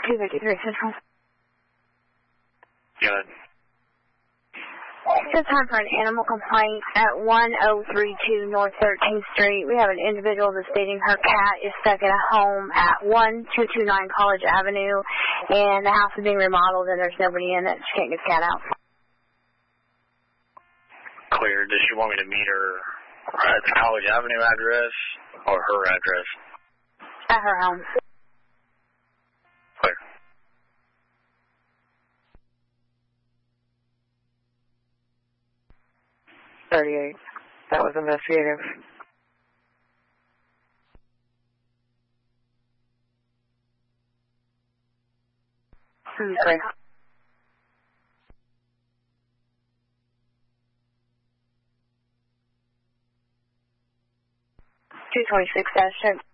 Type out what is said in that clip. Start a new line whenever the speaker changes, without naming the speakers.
253 Central.
Good.
It's time for an animal complaint at 1032 North 13th Street. We have an individual that's stating her cat is stuck in a home at 1229 College Avenue, and the house is being remodeled and there's nobody in it. She can't get the cat out.
Clear. Does she want me to meet her at the College Avenue address or her address?
At her home.
Clear.
That was investigative.
Okay. 226 dash